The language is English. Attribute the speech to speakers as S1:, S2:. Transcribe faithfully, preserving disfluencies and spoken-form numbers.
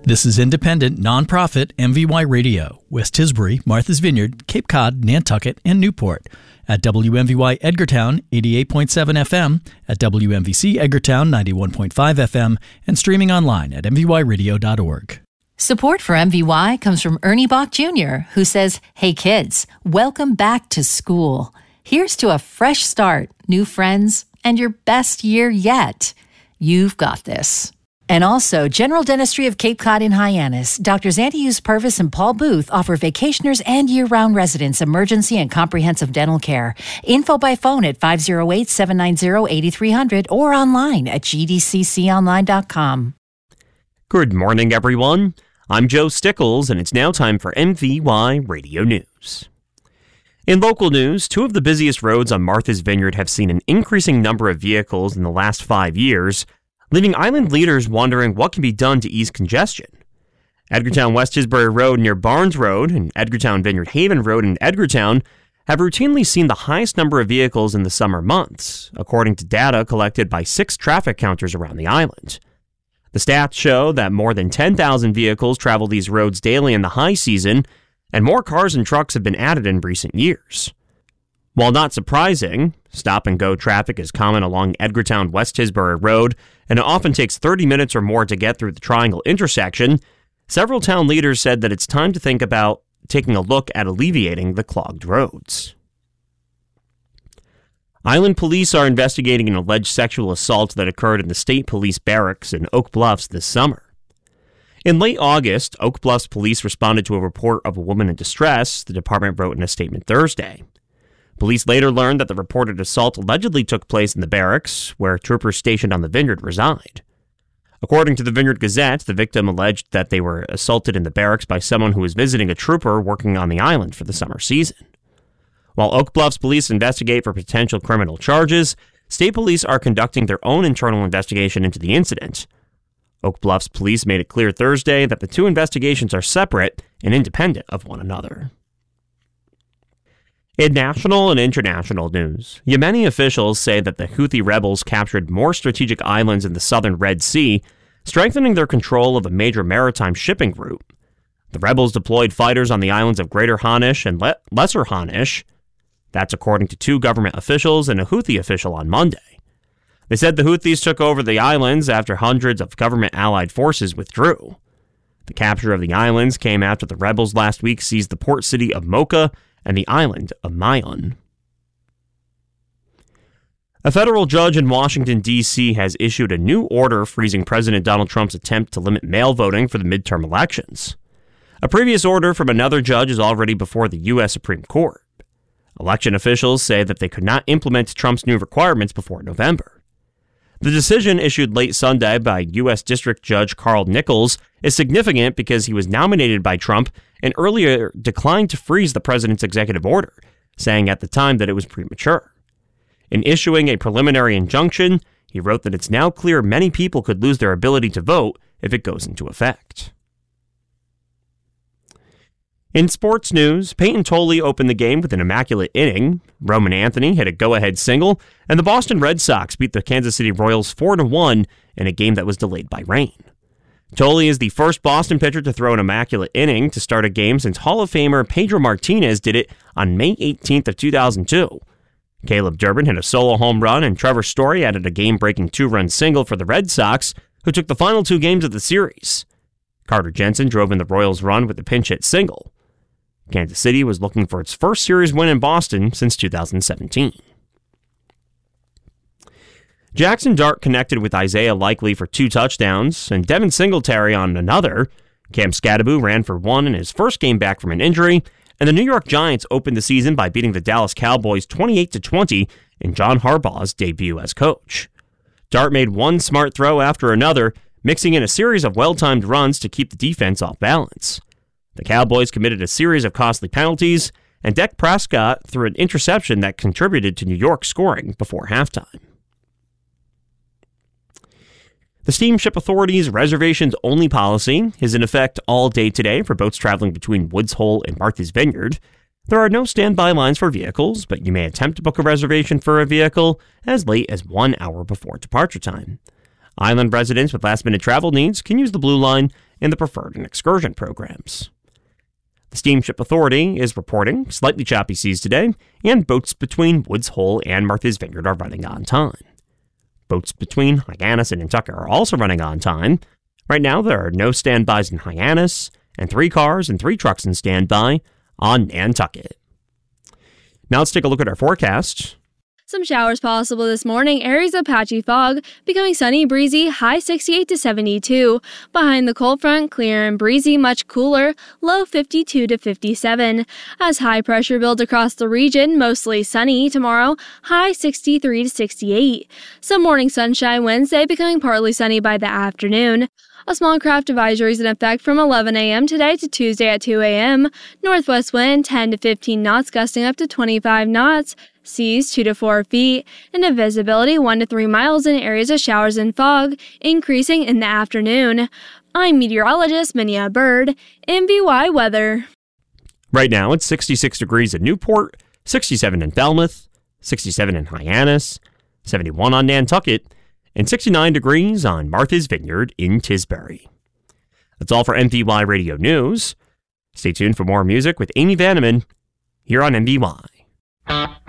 S1: This is independent, nonprofit M V Y Radio, West Tisbury, Martha's Vineyard, Cape Cod, Nantucket, and Newport. At W M V Y Edgartown, eighty-eight point seven F M, at W M V C Edgartown, ninety-one point five F M, and streaming online at m v y radio dot org.
S2: Support for M V Y comes from Ernie Bach Junior, who says, "Hey kids, welcome back to school. Here's to a fresh start, new friends, and your best year yet. You've got this." And also, General Dentistry of Cape Cod and Hyannis. Doctors Antius Purvis and Paul Booth offer vacationers and year-round residents emergency and comprehensive dental care. Info by phone at five oh eight, seven nine oh, eight three hundred or online at g d c c online dot com.
S3: Good morning, everyone. I'm Joe Stickles, and it's now time for M V Y Radio News. In local news, two of the busiest roads on Martha's Vineyard have seen an increasing number of vehicles in the last five years, leaving island leaders wondering what can be done to ease congestion. Edgartown West Tisbury Road near Barnes Road and Edgartown Vineyard Haven Road in Edgartown have routinely seen the highest number of vehicles in the summer months, according to data collected by six traffic counters around the island. The stats show that more than ten thousand vehicles travel these roads daily in the high season, and more cars and trucks have been added in recent years. While not surprising, stop-and-go traffic is common along Edgartown West Tisbury Road, and it often takes thirty minutes or more to get through the Triangle intersection. Several town leaders said that it's time to think about taking a look at alleviating the clogged roads. Island police are investigating an alleged sexual assault that occurred in the state police barracks in Oak Bluffs this summer. In late August, Oak Bluffs police responded to a report of a woman in distress, the department wrote in a statement Thursday. Police later learned that the reported assault allegedly took place in the barracks, where troopers stationed on the vineyard reside. According to the Vineyard Gazette, the victim alleged that they were assaulted in the barracks by someone who was visiting a trooper working on the island for the summer season. While Oak Bluffs police investigate for potential criminal charges, state police are conducting their own internal investigation into the incident. Oak Bluffs police made it clear Thursday that the two investigations are separate and independent of one another. In national and international news, Yemeni officials say that the Houthi rebels captured more strategic islands in the southern Red Sea, strengthening their control of a major maritime shipping route. The rebels deployed fighters on the islands of Greater Hanish and Le- Lesser Hanish. That's according to two government officials and a Houthi official on Monday. They said the Houthis took over the islands after hundreds of government-allied forces withdrew. The capture of the islands came after the rebels last week seized the port city of Mocha and the island of Mayon. A federal judge in Washington, D C has issued a new order freezing President Donald Trump's attempt to limit mail voting for the midterm elections. A previous order from another judge is already before the U S Supreme Court. Election officials say that they could not implement Trump's new requirements before November. The decision issued late Sunday by U S District Judge Carl Nichols is significant because he was nominated by Trump and earlier declined to freeze the president's executive order, saying at the time that it was premature. In issuing a preliminary injunction, he wrote that it's now clear many people could lose their ability to vote if it goes into effect. In sports news, Peyton Tolley opened the game with an immaculate inning. Roman Anthony hit a go-ahead single, and the Boston Red Sox beat the Kansas City Royals four to one in a game that was delayed by rain. Tolley is the first Boston pitcher to throw an immaculate inning to start a game since Hall of Famer Pedro Martinez did it on May eighteenth of two thousand two. Caleb Durbin hit a solo home run, and Trevor Story added a game-breaking two-run single for the Red Sox, who took the final two games of the series. Carter Jensen drove in the Royals' run with a pinch-hit single. Kansas City was looking for its first series win in Boston since two thousand seventeen. Jackson Dart connected with Isaiah Likely for two touchdowns, and Devin Singletary on another. Cam Scadaboo ran for one in his first game back from an injury, and the New York Giants opened the season by beating the Dallas Cowboys twenty-eight to twenty in John Harbaugh's debut as coach. Dart made one smart throw after another, mixing in a series of well-timed runs to keep the defense off balance. The Cowboys committed a series of costly penalties, and Dak Prescott threw an interception that contributed to New York scoring before halftime. The Steamship Authority's reservations-only policy is in effect all day today for boats traveling between Woods Hole and Martha's Vineyard. There are no standby lines for vehicles, but you may attempt to book a reservation for a vehicle as late as one hour before departure time. Island residents with last-minute travel needs can use the Blue Line in the preferred and excursion programs. The Steamship Authority is reporting slightly choppy seas today, and boats between Woods Hole and Martha's Vineyard are running on time. Boats between Hyannis and Nantucket are also running on time. Right now, there are no standbys in Hyannis, and three cars and three trucks in standby on Nantucket. Now let's take a look at our forecast.
S4: Some showers possible this morning, areas of patchy fog, becoming sunny, breezy, high sixty-eight to seventy-two. Behind the cold front, clear and breezy, much cooler, low fifty-two to fifty-seven. As high pressure builds across the region, mostly sunny tomorrow, high sixty-three to sixty-eight. Some morning sunshine Wednesday, becoming partly sunny by the afternoon. A small craft advisory is in effect from eleven a.m. today to Tuesday at two a.m. Northwest wind ten to fifteen knots, gusting up to twenty-five knots. Seas two to four feet, and a visibility one to three miles in areas of showers and fog, increasing in the afternoon. I'm meteorologist Minya Bird, M V Y Weather.
S3: Right now, it's sixty-six degrees in Newport, sixty-seven in Falmouth, sixty-seven in Hyannis, seventy-one on Nantucket, and sixty-nine degrees on Martha's Vineyard in Tisbury. That's all for M V Y Radio News. Stay tuned for more music with Amy Vanneman here on M V Y.